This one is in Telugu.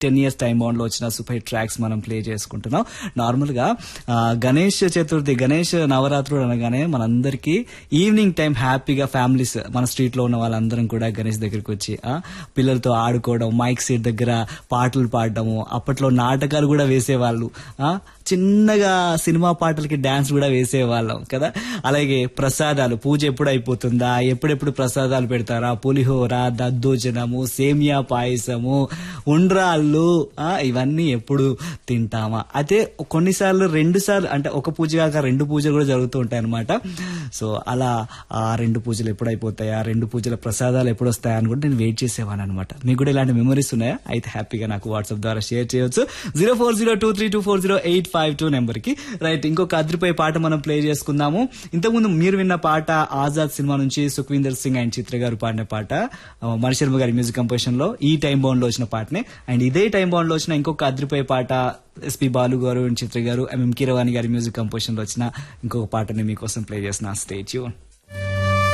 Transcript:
10 years టైం బౌండ్ లో వచ్చిన సూపర్ హిట్ ట్రాక్స్ మనం ప్లే చేసుకుంటున్నాం. నార్మల్ గా గణేష్ చతుర్థి, గణేష్ నవరాత్రులు అనగానే మనందరికీ ఈవినింగ్ టైం హ్యాపీగా ఫ్యామిలీస్ మన స్ట్రీట్ లో ఉన్న వాళ్ళందరం కూడా గణేష్ దగ్గరికి వచ్చి పిల్లలతో ఆడుకోవడం, మైక్ సీట్ దగ్గర పాటలు పాడడము, అప్పట్లో నాటకాలు కూడా వేసేవాళ్ళు, చిన్నగా సినిమా పాటలకి డాన్స్ కూడా వేసేవాళ్ళం కదా. అలాగే ప్రసాదాలు, పూజ ఎప్పుడు అయిపోతుందా, ఎప్పుడెప్పుడు ప్రసాదాలు పెడతారా, పులిహోర, దద్దోజనము, సేమియా పాయసము, ఉండ్రాళ్ళు, ఇవన్నీ ఎప్పుడు తింటామా. అయితే కొన్నిసార్లు 2 సార్లు అంటే ఒక పూజ కాక 2 పూజలు కూడా జరుగుతూ ఉంటాయి అనమాట. సో అలా ఆ 2 పూజలు ఎప్పుడు అయిపోతాయా, 2 పూజల ప్రసాదాలు ఎప్పుడు వస్తాయా అని కూడా నేను వెయిట్ చేసేవాను అనమాట. మీకు కూడా ఇలాంటి మెమరీస్ ఉన్నాయా? అయితే హ్యాపీగా నాకు వాట్సాప్ ద్వారా షేర్ చేయొచ్చు 0402324085 నెంబర్ కి. రైట్, ఇంకొక అద్రిపోయే పాట మనం ప్లే చేసుకుందాము. ఇంతకుముందు మీరు విన్న పాట ఆజాద్ సినిమా నుంచి సుఖ్వీందర్ సింగ్ అండ్ చిత్ర గారు పాడిన పాట, మణిశర్మ గారి మ్యూజిక్ కంపోజిషన్ లో ఈ టైం బౌండ్ లో వచ్చిన పాటనే. అండ్ ఇదే టైం బౌండ్ లో వచ్చిన ఇంకొక అద్రిపోయే పాట ఎస్పి బాలు గారు అండ్ చిత్ర గారు, ఎంఎం కీరవాణి గారి మ్యూజిక్ కంపోజిషన్ లో వచ్చిన ఇంకొక పాటని మీకోసం ప్లే చేసిన. Stay tune.